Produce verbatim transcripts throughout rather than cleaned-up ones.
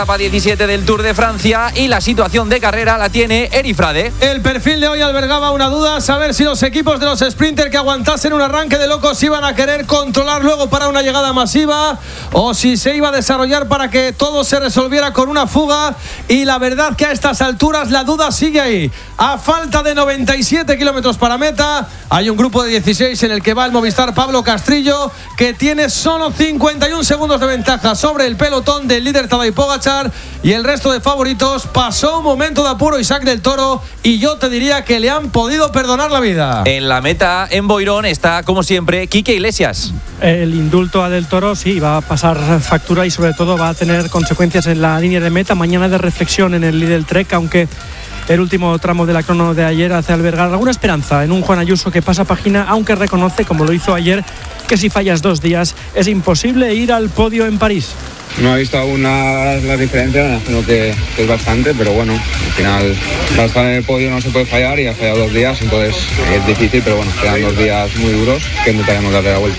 Etapa diecisiete del Tour de Francia y la situación de carrera la tiene Eri Frade. El perfil de hoy albergaba una duda, saber si los equipos de los sprinters que aguantasen un arranque de locos iban a querer controlar luego para una llegada masiva o si se iba a desarrollar para que todo se resolviera con una fuga, y la verdad que a estas alturas la duda sigue ahí. A falta de noventa y siete kilómetros para meta, hay un grupo de dieciséis en el que va el Movistar Pablo Castrillo, que tiene solo cincuenta y un segundos de ventaja sobre el pelotón del líder Tadej Pogačar, y el resto de favoritos. Pasó un momento de apuro Isaac del Toro y yo te diría que le han podido perdonar la vida. En la meta, en Boirón, está como siempre Quique Iglesias. El indulto a Del Toro sí va a pasar factura y sobre todo va a tener consecuencias en la línea de meta. Mañana de reflexión en el Lidl Trek, aunque el último tramo de la crono de ayer hace albergar alguna esperanza en un Juan Ayuso que pasa página, aunque reconoce, como lo hizo ayer, que si fallas dos días es imposible ir al podio en París. No he visto aún las, las diferencias, me imagino que, que es bastante, pero bueno, al final para estar en el podio no se puede fallar y ha fallado dos días, entonces es difícil, pero bueno, quedan dos días muy duros que intentaremos darle la vuelta.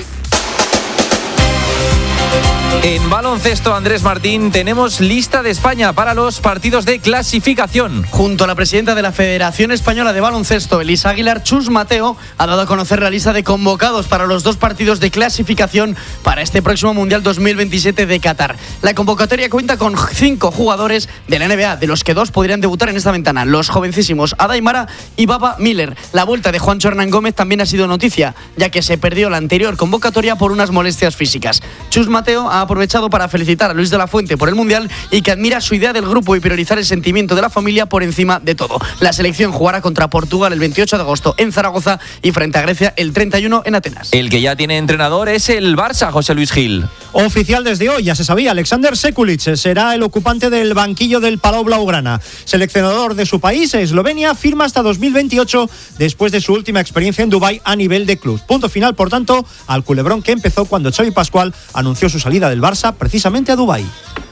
En baloncesto, Andrés Martín, tenemos lista de España para los partidos de clasificación. Junto a la presidenta de la Federación Española de Baloncesto, Elisa Aguilar, Chus Mateo ha dado a conocer la lista de convocados para los dos partidos de clasificación para este próximo Mundial dos mil veintisiete de Qatar. La convocatoria cuenta con cinco jugadores de la N B A, de los que dos podrían debutar en esta ventana, los jovencísimos Adaimara y Baba Miller. La vuelta de Juancho Hernán Gómez también ha sido noticia, ya que se perdió la anterior convocatoria por unas molestias físicas. Chus Mateo ha aprovechado para felicitar a Luis de la Fuente por el Mundial y que admira su idea del grupo y priorizar el sentimiento de la familia por encima de todo. La selección jugará contra Portugal el veintiocho de agosto en Zaragoza y frente a Grecia el treinta y uno en Atenas. El que ya tiene entrenador es el Barça, José Luis Gil. Oficial desde hoy, ya se sabía, Alexander Sekulic será el ocupante del banquillo del Palau Blaugrana. Seleccionador de su país, Eslovenia, firma hasta dos mil veintiocho después de su última experiencia en Dubái a nivel de club. Punto final, por tanto, al culebrón que empezó cuando Xavi Pascual anunció su salida del Barça precisamente a Dubái.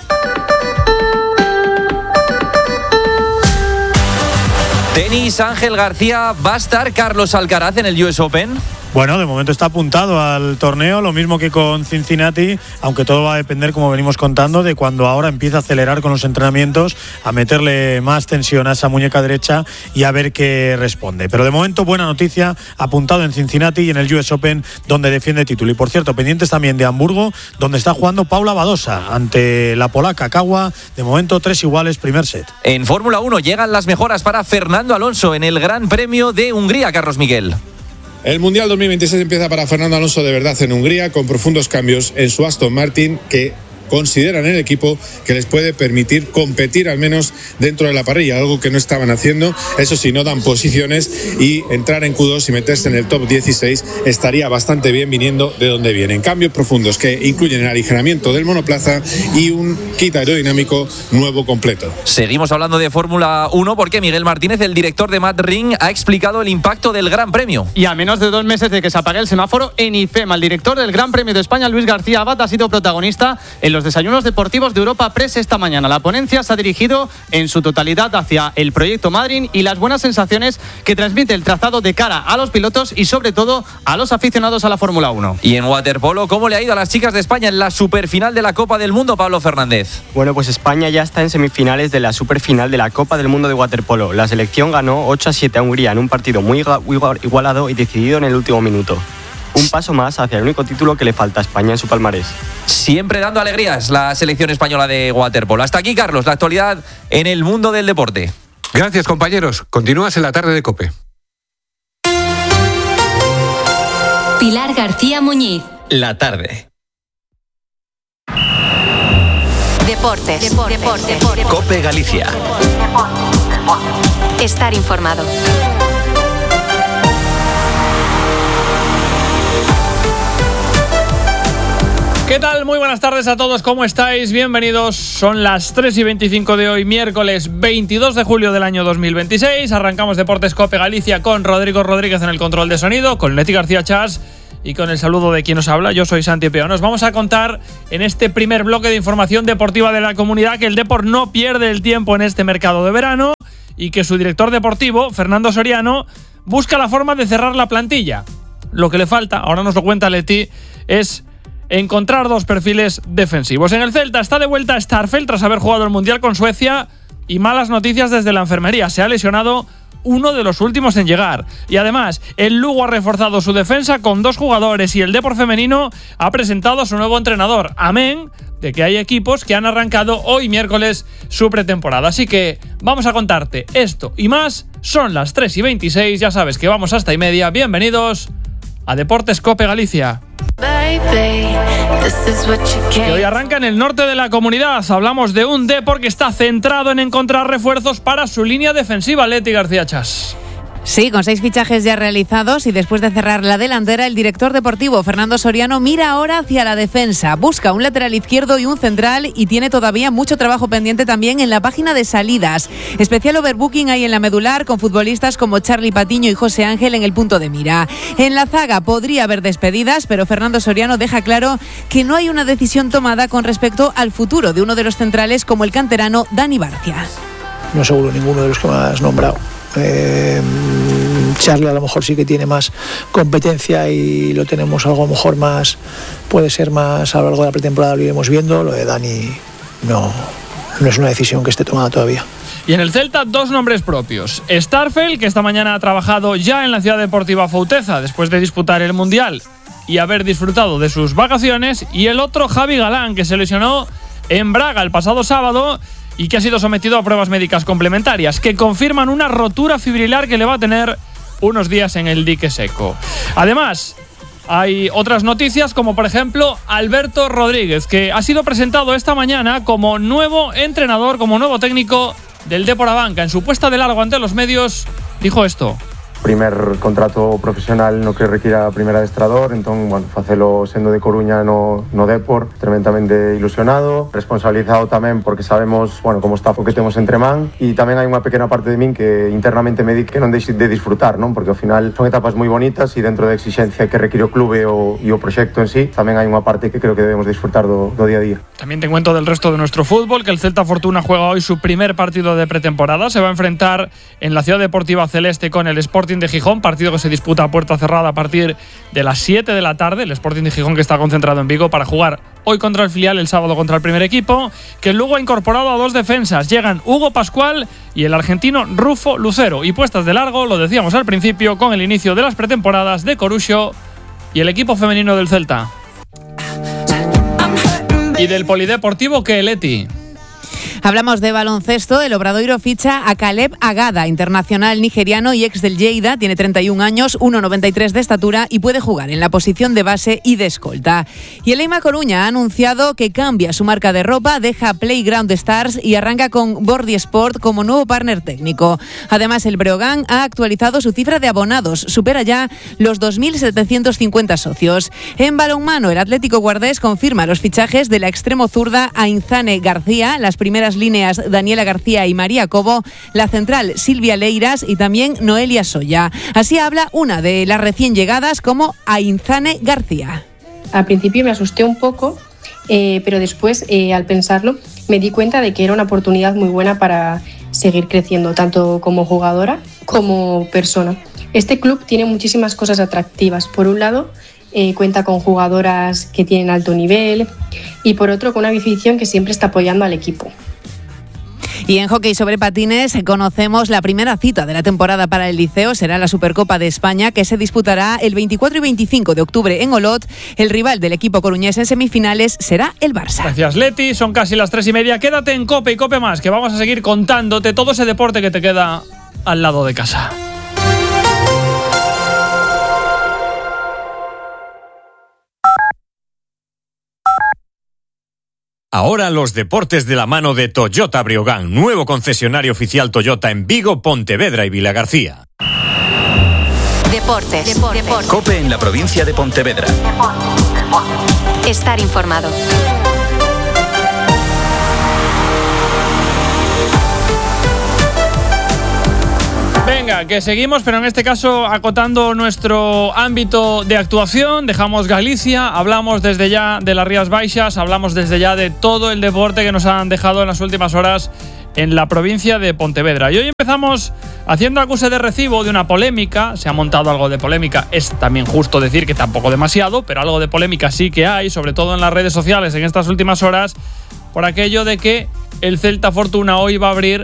Tenis, Ángel García, ¿va a estar Carlos Alcaraz en el U S Open? Bueno, de momento está apuntado al torneo, lo mismo que con Cincinnati, aunque todo va a depender, como venimos contando, de cuando ahora empiece a acelerar con los entrenamientos, a meterle más tensión a esa muñeca derecha y a ver qué responde. Pero de momento, buena noticia, apuntado en Cincinnati y en el U S Open, donde defiende título. Y por cierto, pendientes también de Hamburgo, donde está jugando Paula Badosa ante la polaca Kawa. De momento, tres iguales, primer set. En Fórmula uno llegan las mejoras para Fernando Alonso en el Gran Premio de Hungría, Carlos Miguel. El Mundial dos mil veintiséis empieza para Fernando Alonso de verdad en Hungría, con profundos cambios en su Aston Martin que consideran en el equipo que les puede permitir competir al menos dentro de la parrilla, algo que no estaban haciendo. Eso sí, no dan posiciones, y entrar en Q dos y meterse en el top dieciséis estaría bastante bien viniendo de donde vienen. Cambios profundos que incluyen el aligeramiento del monoplaza y un kit aerodinámico nuevo completo. Seguimos hablando de Fórmula uno porque Miguel Martínez, el director de McLaren, ha explicado el impacto del Gran Premio. Y a menos de dos meses de que se apague el semáforo en IFEMA, el director del Gran Premio de España, Luis García Abad, ha sido protagonista en los desayunos deportivos de Europa Press esta mañana. La ponencia se ha dirigido en su totalidad hacia el proyecto Madrid y las buenas sensaciones que transmite el trazado de cara a los pilotos y sobre todo a los aficionados a la Fórmula uno. Y en waterpolo, ¿cómo le ha ido a las chicas de España en la superfinal de la Copa del Mundo, Pablo Fernández? Bueno, pues España ya está en semifinales de la superfinal de la Copa del Mundo de waterpolo. La selección ganó ocho a siete a Hungría en un partido muy igualado y decidido en el último minuto. Un paso más hacia el único título que le falta a España en su palmarés. Siempre dando alegrías la selección española de waterpolo. Hasta aquí, Carlos, la actualidad en el mundo del deporte. Gracias, compañeros. Continúas en la tarde de COPE. Pilar García Muñiz. La tarde. Deportes. Deportes. Deportes. Deportes. COPE Galicia. Estar informado. ¿Qué tal? Muy buenas tardes a todos, ¿cómo estáis? Bienvenidos, son las tres y veinticinco de hoy, miércoles veintidós de julio del año dos mil veintiséis. Arrancamos Deportes COPE Galicia con Rodrigo Rodríguez en el control de sonido, con Leti García Chas y con el saludo de quien nos habla. Yo soy Santi Peón. Nos vamos a contar en este primer bloque de información deportiva de la comunidad que el Depor no pierde el tiempo en este mercado de verano y que su director deportivo, Fernando Soriano, busca la forma de cerrar la plantilla. Lo que le falta, ahora nos lo cuenta Leti, es encontrar dos perfiles defensivos. En el Celta está de vuelta Starfelt tras haber jugado el Mundial con Suecia y malas noticias desde la enfermería. Se ha lesionado uno de los últimos en llegar. Y además, el Lugo ha reforzado su defensa con dos jugadores y el Depor femenino ha presentado a su nuevo entrenador. Amén de que hay equipos que han arrancado hoy miércoles su pretemporada. Así que vamos a contarte esto y más. Son las tres y veintiséis, ya sabes que vamos hasta y media. Bienvenidos a Deportes Cope Galicia. Que hoy arranca en el norte de la comunidad. Hablamos de un Depor que está centrado en encontrar refuerzos para su línea defensiva. Leti García Chas. Sí, con seis fichajes ya realizados y después de cerrar la delantera, el director deportivo Fernando Soriano mira ahora hacia la defensa. Busca un lateral izquierdo y un central y tiene todavía mucho trabajo pendiente también en la página de salidas. Especial overbooking hay en la medular con futbolistas como Charly Patiño y José Ángel en el punto de mira. En la zaga podría haber despedidas, pero Fernando Soriano deja claro que no hay una decisión tomada con respecto al futuro de uno de los centrales como el canterano Dani Barcia. No seguro ninguno de los que me has nombrado. Eh, Charly a lo mejor sí que tiene más competencia y lo tenemos algo a lo mejor más, puede ser más a lo largo de la pretemporada, lo iremos viendo. Lo de Dani no, no es una decisión que esté tomada todavía. Y en el Celta, dos nombres propios. Starfelt, que esta mañana ha trabajado ya en la Ciudad Deportiva Fouteza después de disputar el Mundial y haber disfrutado de sus vacaciones, y el otro, Javi Galán, que se lesionó en Braga el pasado sábado y que ha sido sometido a pruebas médicas complementarias que confirman una rotura fibrilar que le va a tener unos días en el dique seco. Además, hay otras noticias como por ejemplo Alberto Rodríguez, que ha sido presentado esta mañana como nuevo entrenador, como nuevo técnico del Depor Abanca. En su puesta de largo ante los medios dijo esto. Primer contrato profesional no que requiera primer adestrador, entón, bueno, facelo sendo de Coruña no, no Depor, tremendamente ilusionado, responsabilizado tamén porque sabemos, bueno, como está o que temos entre man, e tamén hai unha pequena parte de min que internamente me di que non deixe de disfrutar, non? Porque ao final son etapas moi bonitas e dentro da exigencia que require o clube o, e o proxecto en sí, tamén hai unha parte que creo que debemos disfrutar do, do día a día. También te cuento del resto de nuestro fútbol, que el Celta Fortuna juega hoy su primer partido de pretemporada, se va a enfrentar en la Ciudad Deportiva Celeste con el Sporting de Gijón, partido que se disputa a puerta cerrada a partir de las siete de la tarde. El Sporting de Gijón que está concentrado en Vigo para jugar hoy contra el filial, el sábado contra el primer equipo, que luego ha incorporado a dos defensas. Llegan Hugo Pascual y el argentino Rufo Lucero. Y puestas de largo, lo decíamos al principio, con el inicio de las pretemporadas de Coruxo y el equipo femenino del Celta. Y del polideportivo que Leti. Hablamos de baloncesto. El Obradoiro ficha a Caleb Agada, internacional nigeriano y ex del Lleida. Tiene treinta y un años, uno noventa y tres de estatura y puede jugar en la posición de base y de escolta. Y el Eima Coruña ha anunciado que cambia su marca de ropa, deja Playground Stars y arranca con Bordi Sport como nuevo partner técnico. Además, el Breogán ha actualizado su cifra de abonados. Supera ya los dos mil setecientos cincuenta socios. En balonmano, el Atlético Guardés confirma los fichajes de la extremo zurda Ainzane García, las primeras líneas Daniela García y María Cobo, la central Silvia Leiras y también Noelia Soya. Así habla una de las recién llegadas como Ainzane García. Al principio me asusté un poco, eh, pero después, eh, al pensarlo, me di cuenta de que era una oportunidad muy buena para seguir creciendo, tanto como jugadora como persona. Este club tiene muchísimas cosas atractivas. Por un lado, Eh, cuenta con jugadoras que tienen alto nivel y por otro con una afición que siempre está apoyando al equipo. Y en hockey sobre patines conocemos la primera cita de la temporada para el Liceo. Será la Supercopa de España, que se disputará el veinticuatro y veinticinco de octubre en Olot. El rival del equipo coruñés en semifinales será el Barça. Gracias, Leti. Son casi las tres y media. Quédate en Cope y Cope Más, que vamos a seguir contándote todo ese deporte que te queda al lado de casa. Ahora los deportes de la mano de Toyota Breogán, nuevo concesionario oficial Toyota en Vigo, Pontevedra y Vilagarcía. Deportes. Deportes. Deportes. Cope en la provincia de Pontevedra. Deportes. Deportes. Estar informado. Venga, que seguimos, pero en este caso acotando nuestro ámbito de actuación. Dejamos Galicia, hablamos desde ya de las Rías Baixas, hablamos desde ya de todo el deporte que nos han dejado en las últimas horas en la provincia de Pontevedra. Y hoy empezamos haciendo acuse de recibo de una polémica. Se ha montado algo de polémica. Es también justo decir que tampoco demasiado, pero algo de polémica sí que hay, sobre todo en las redes sociales en estas últimas horas, por aquello de que el Celta Fortuna hoy va a abrir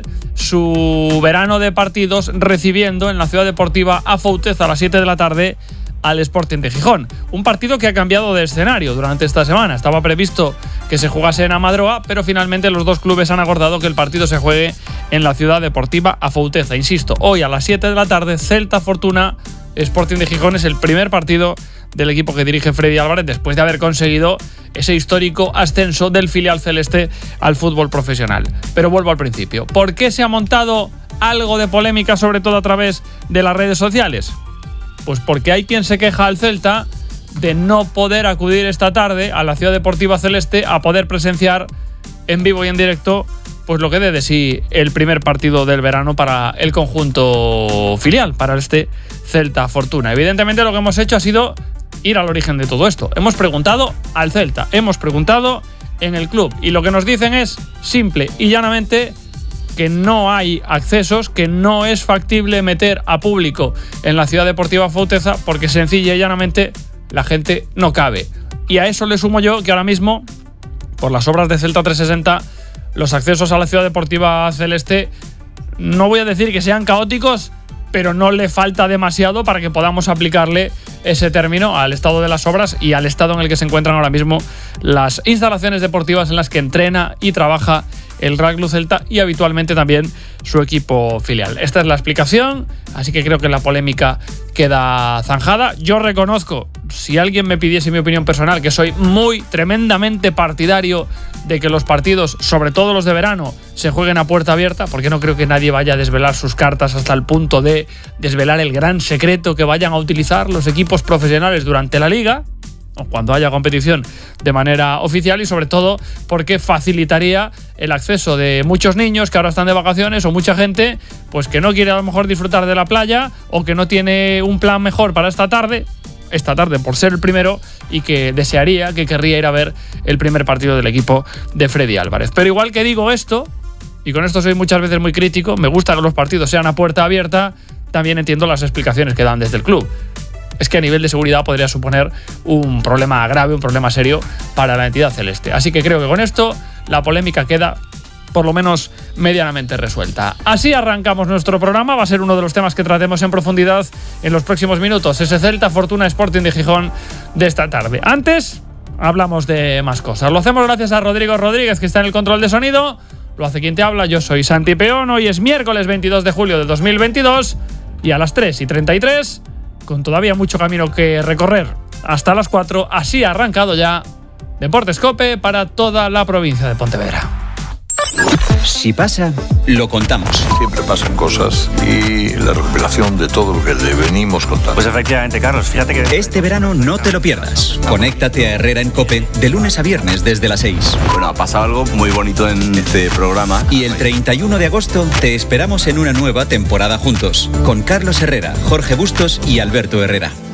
su verano de partidos recibiendo en la Ciudad Deportiva Afouteza a las siete de la tarde al Sporting de Gijón. Un partido que ha cambiado de escenario durante esta semana. Estaba previsto que se jugase en Amadroa, pero finalmente los dos clubes han acordado que el partido se juegue en la Ciudad Deportiva Afouteza. Insisto, hoy a las siete de la tarde, Celta Fortuna, Sporting de Gijón. Es el primer partido del equipo que dirige Freddy Álvarez después de haber conseguido ese histórico ascenso del filial celeste al fútbol profesional. Pero vuelvo al principio. ¿Por qué se ha montado algo de polémica, sobre todo a través de las redes sociales? Pues porque hay quien se queja al Celta de no poder acudir esta tarde a la Ciudad Deportiva Celeste a poder presenciar en vivo y en directo pues lo que dé de sí el primer partido del verano para el conjunto filial, para este Celta Fortuna. Evidentemente lo que hemos hecho ha sido ir al origen de todo esto. Hemos preguntado al Celta, hemos preguntado en el club y lo que nos dicen es simple y llanamente que no hay accesos, que no es factible meter a público en la Ciudad Deportiva Afouteza porque sencilla y llanamente la gente no cabe. Y a eso le sumo yo que ahora mismo, por las obras de Celta trescientos sesenta, los accesos a la Ciudad Deportiva Celeste, no voy a decir que sean caóticos, pero no le falta demasiado para que podamos aplicarle ese término al estado de las obras y al estado en el que se encuentran ahora mismo las instalaciones deportivas en las que entrena y trabaja el Real Club Celta y habitualmente también su equipo filial. Esta es la explicación, así que creo que la polémica queda zanjada. Yo reconozco, si alguien me pidiese mi opinión personal, que soy muy tremendamente partidario de que los partidos, sobre todo los de verano, se jueguen a puerta abierta, porque no creo que nadie vaya a desvelar sus cartas hasta el punto de desvelar el gran secreto que vayan a utilizar los equipos profesionales durante la liga o cuando haya competición de manera oficial, y sobre todo porque facilitaría el acceso de muchos niños que ahora están de vacaciones o mucha gente pues que no quiere a lo mejor disfrutar de la playa o que no tiene un plan mejor para esta tarde, esta tarde por ser el primero, y que desearía, que querría ir a ver el primer partido del equipo de Freddy Álvarez. Pero igual que digo esto, y con esto soy muchas veces muy crítico, me gusta que los partidos sean a puerta abierta, también entiendo las explicaciones que dan desde el club. Es que a nivel de seguridad podría suponer un problema grave, un problema serio para la entidad celeste. Así que creo que con esto la polémica queda por lo menos medianamente resuelta. Así arrancamos nuestro programa. Va a ser uno de los temas que tratemos en profundidad en los próximos minutos. Ese Celta Fortuna Sporting de Gijón de esta tarde. Antes hablamos de más cosas. Lo hacemos gracias a Rodrigo Rodríguez, que está en el control de sonido. Lo hace quien te habla. Yo soy Santi Peón. Hoy es miércoles veintidós de julio de dos mil veintidós y a las tres y treinta y tres, con todavía mucho camino que recorrer hasta las cuatro, así ha arrancado ya Deportes COPE para toda la provincia de Pontevedra. Si pasa, lo contamos. Siempre pasan cosas y la revelación de todo lo que le venimos contando. Pues efectivamente, Carlos, fíjate que... Este verano no te lo pierdas. Conéctate a Herrera en COPE de lunes a viernes desde las seis. Bueno, ha pasado algo muy bonito en este programa. Y el treinta y uno de agosto te esperamos en una nueva temporada juntos, con Carlos Herrera, Jorge Bustos y Alberto Herrera.